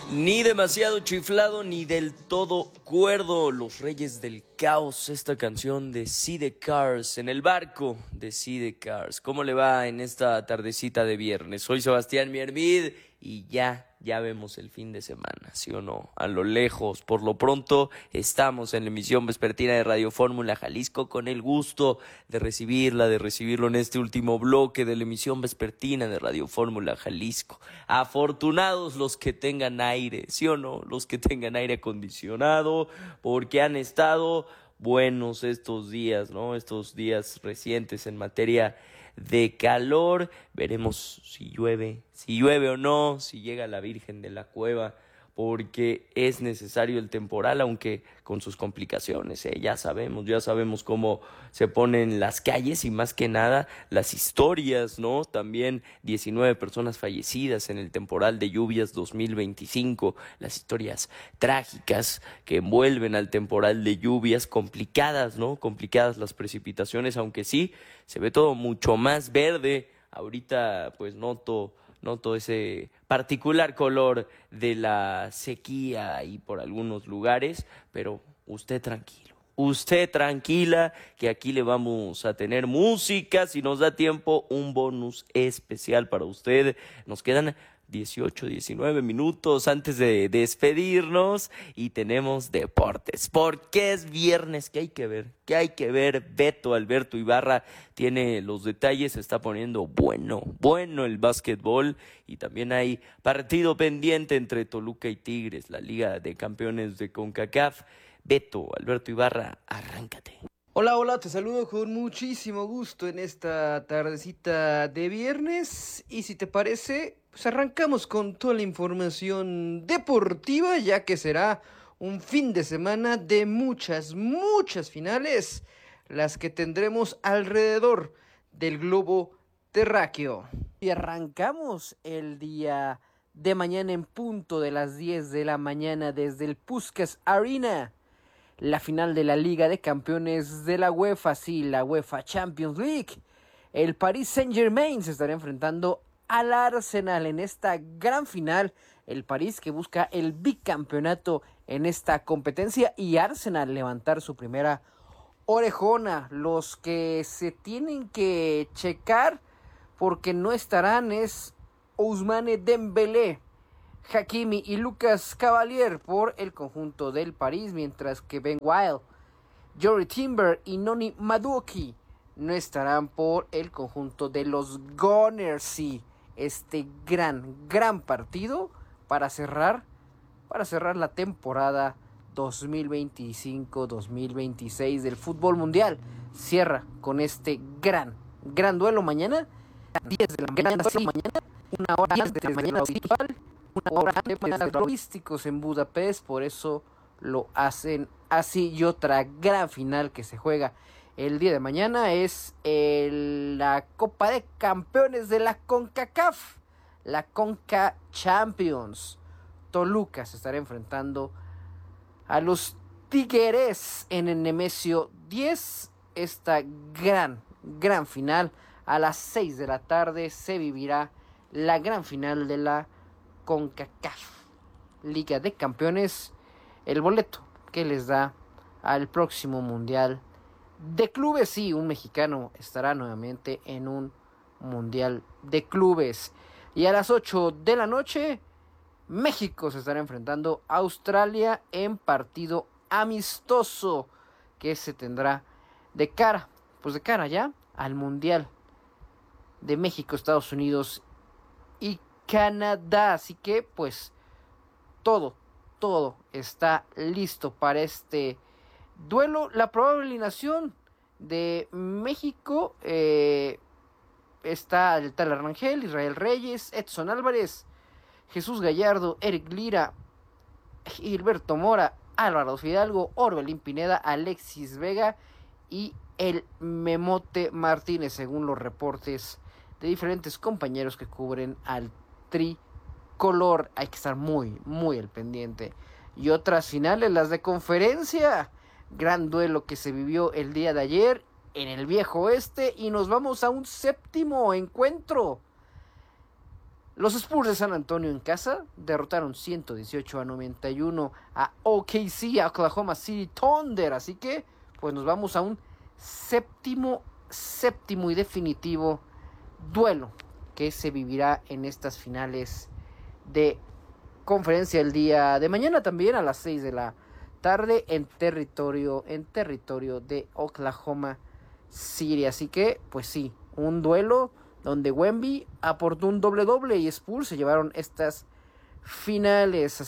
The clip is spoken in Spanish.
Ni demasiado chiflado ni del todo cuerdo. Los Reyes del Caos, esta canción de Sidecars en el barco de Sidecars. ¿Cómo le va en esta tardecita de viernes? Soy Sebastián Miervid y ya vemos el fin de semana, ¿sí o no? A lo lejos, por lo pronto, estamos en la emisión vespertina de Radio Fórmula Jalisco con el gusto de recibirlo en este último bloque de la emisión vespertina de Radio Fórmula Jalisco. Afortunados los que tengan aire, ¿sí o no? Los que tengan aire acondicionado, porque han estado buenos estos días, ¿no? Estos días recientes en materia de calor. Veremos si llueve o no, si llega la Virgen de la Cueva, porque es necesario el temporal, aunque con sus complicaciones, ya sabemos cómo se ponen las calles y más que nada las historias, ¿no? También 19 personas fallecidas en el temporal de lluvias 2025, las historias trágicas que envuelven al temporal de lluvias, complicadas, ¿no? Complicadas las precipitaciones, aunque sí se ve todo mucho más verde. Ahorita pues noto ese particular color de la sequía ahí por algunos lugares, pero usted tranquila, que aquí le vamos a tener música, si nos da tiempo, un bonus especial para usted. Nos quedan 19 minutos antes de despedirnos y tenemos deportes, porque es viernes. ¿Qué hay que ver? Beto Alberto Ibarra tiene los detalles, se está poniendo bueno el básquetbol, y también hay partido pendiente entre Toluca y Tigres, la Liga de Campeones de CONCACAF. Beto Alberto Ibarra, arráncate. Hola, te saludo con muchísimo gusto en esta tardecita de viernes, y si te parece, pues arrancamos con toda la información deportiva, ya que será un fin de semana de muchas finales, las que tendremos alrededor del globo terráqueo. Y arrancamos el día de mañana en punto de las 10 de la mañana desde el Puskás Arena. La final de la Liga de Campeones de la UEFA, sí, la UEFA Champions League. El Paris Saint-Germain se estará enfrentando al Arsenal en esta gran final. El París que busca el bicampeonato en esta competencia, y Arsenal levantar su primera orejona. Los que se tienen que checar porque no estarán es Ousmane Dembélé, Hakimi y Lucas Cavalier por el conjunto del París, mientras que Ben Wild, Jory Timber y Noni Madueke no estarán por el conjunto de los Gunners. Sí, este gran partido para cerrar la temporada 2025-2026 del fútbol mundial. Cierra con este gran duelo mañana, 10 de la mañana, una hora antes de la mañana habitual, una hora antes de los logísticos en Budapest, por eso lo hacen así. Y otra gran final que se juega el día de mañana es la Copa de Campeones de la CONCACAF, la Conca Champions. Toluca se estará enfrentando a los Tigres en el Nemesio 10. Esta gran final a las 6 de la tarde se vivirá la gran final de la CONCACAF Liga de Campeones, el boleto que les da al próximo Mundial de Clubes. Sí, un mexicano estará nuevamente en un Mundial de Clubes. Y a las 8 de la noche, México se estará enfrentando a Australia en partido amistoso que se tendrá de cara ya al Mundial de México, Estados Unidos y Canadá. Así que pues todo está listo para este duelo. La probable alineación de México está el Tal Rangel, Israel Reyes, Edson Álvarez, Jesús Gallardo, Eric Lira, Gilberto Mora, Álvaro Fidalgo, Orbelín Pineda, Alexis Vega y el Memote Martínez, según los reportes de diferentes compañeros que cubren al tricolor. Hay que estar muy al pendiente. Y otras finales, las de conferencia. Gran duelo que se vivió el día de ayer en el Viejo Oeste, y nos vamos a un séptimo encuentro Los Spurs de San Antonio en casa derrotaron 118-91 a OKC, a Oklahoma City Thunder. Así que, pues nos vamos a un séptimo y definitivo duelo que se vivirá en estas finales de conferencia el día de mañana, también a las 6 de la tarde en territorio de Oklahoma City. Así que, pues sí, un duelo donde Wemby aportó un doble y Spurs se llevaron estas finales.